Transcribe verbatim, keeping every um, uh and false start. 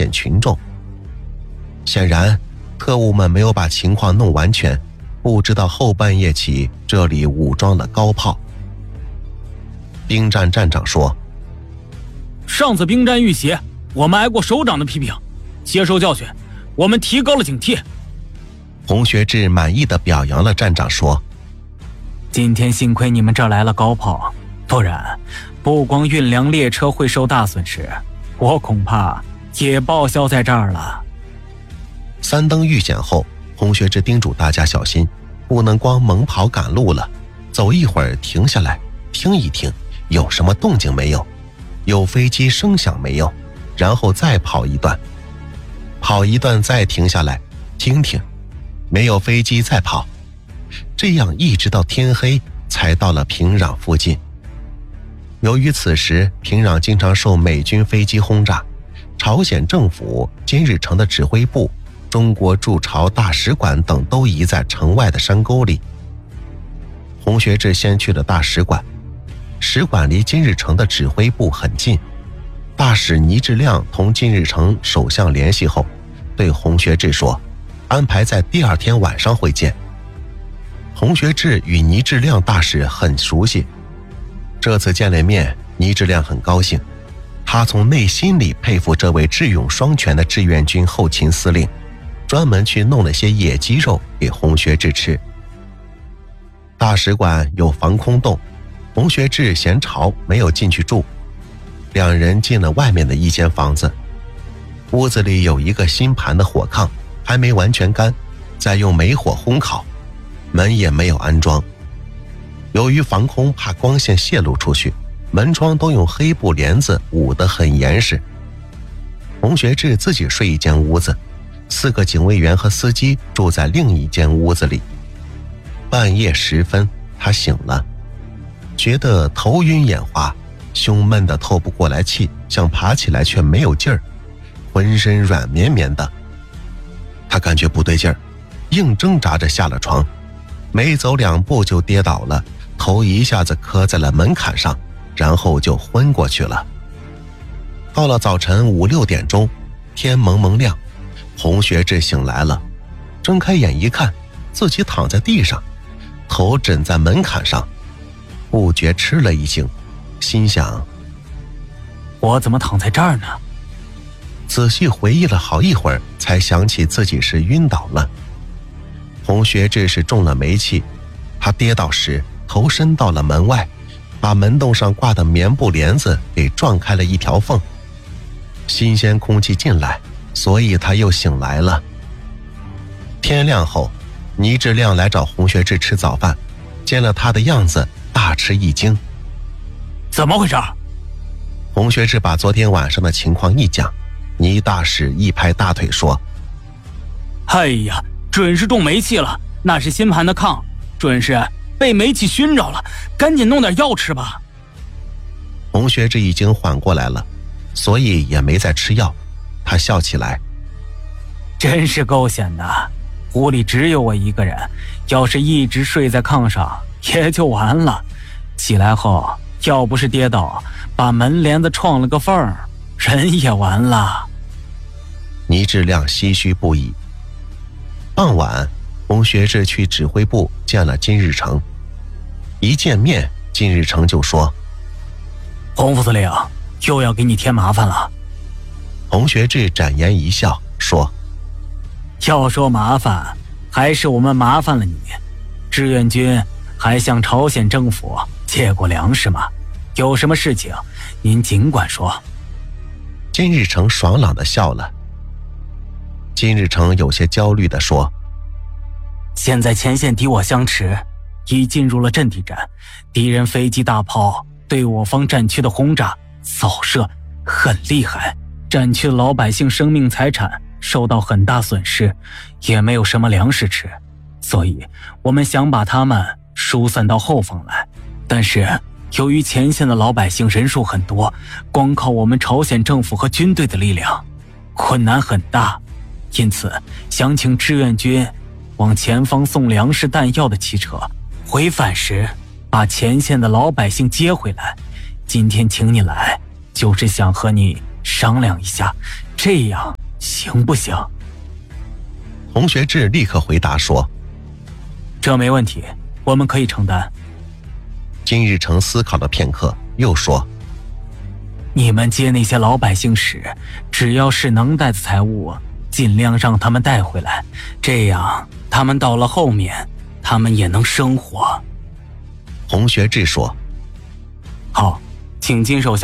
险群众。显然特务们没有把情况弄完全，不知道后半夜起这里武装了高炮。兵站站长说， 上次兵站遇袭，我们挨过首长的批评，接受教训，我们提高了警惕。 洪学智满意地表扬了站长说， 今天幸亏你们这儿来了高炮，不然不光运粮列车会受大损失，我恐怕也报销在这儿了。 三灯遇险后，洪学智叮嘱大家小心，不能光猛跑赶路了，走一会儿停下来听一听有什么动静没有，有飞机声响没有，然后再跑一段，跑一段再停下来听听，没有飞机再跑，这样一直到天黑才到了平壤附近。由于此时平壤经常受美军飞机轰炸，朝鲜政府金日成的指挥部、中国驻朝大使馆等都移在城外的山沟里。洪学智先去了大使馆，使馆离金日成的指挥部很近。大使倪志亮同金日成首相联系后，对洪学智说，安排在第二天晚上会见。洪学智与倪志亮大使很熟悉，这次见了面，倪志亮很高兴，他从内心里佩服这位智勇双全的志愿军后勤司令，专门去弄了些野鸡肉给洪学智吃。大使馆有防空洞，洪学智嫌潮没有进去住，两人进了外面的一间房子。屋子里有一个新盘的火炕，还没完全干，在用煤火烘烤，门也没有安装。由于防空怕光线泄露出去，门窗都用黑布帘子捂得很严实。洪学智自己睡一间屋子，四个警卫员和司机住在另一间屋子里。半夜时分，他醒了，觉得头晕眼花，胸闷得透不过来气，想爬起来却没有劲儿，浑身软绵绵的。他感觉不对劲儿，硬挣扎着下了床，没走两步就跌倒了，头一下子磕在了门槛上，然后就昏过去了。到了早晨五六点钟，天蒙蒙亮，洪学智醒来了，睁开眼一看，自己躺在地上，头枕在门槛上，不觉吃了一惊，心想， 我怎么躺在这儿呢？ 仔细回忆了好一会儿，才想起自己是晕倒了。洪学智是中了煤气，他跌倒时头伸到了门外，把门洞上挂的棉布帘子给撞开了一条缝，新鲜空气进来，所以他又醒来了。天亮后，倪志亮来找洪学智吃早饭，见了他的样子，大吃一惊。 怎么回事？ 洪学智把昨天晚上的情况一讲，倪大使一拍大腿说， 哎呀，准是中煤气了，那是新盘的炕，准是被煤气熏着了，赶紧弄点药吃吧。 洪学智已经缓过来了，所以也没再吃药。他笑起来， 真是够险的，屋里只有我一个人，要是一直睡在炕上也就完了，起来后要不是跌倒把门帘子撞了个缝，人也完了。 倪志亮唏嘘不已。傍晚，洪学智去指挥部见了金日成，一见面金日成就说， 洪副司令又要给你添麻烦了。 洪学智展颜一笑说， 要说麻烦，还是我们麻烦了你。志愿军还向朝鲜政府借过粮食吗？有什么事情您尽管说。 金日成爽朗地笑了。金日成有些焦虑地说， 现在前线敌我相持，已进入了阵地战，敌人飞机大炮对我方战区的轰炸扫射很厉害，战区的老百姓生命财产受到很大损失，也没有什么粮食吃，所以我们想把他们疏散到后方来，但是由于前线的老百姓人数很多，光靠我们朝鲜政府和军队的力量困难很大，因此想请志愿军往前方送粮食弹药的汽车，回返时把前线的老百姓接回来。今天请你来，就是想和你商量一下，这样行不行？ 洪学智立刻回答说： 这没问题，我们可以承担。 金日成思考了片刻，又说： 你们接那些老百姓时，只要是能带的财物，尽量让他们带回来，这样他们到了后面，他们也能生活。 洪学智说： 好，请金手下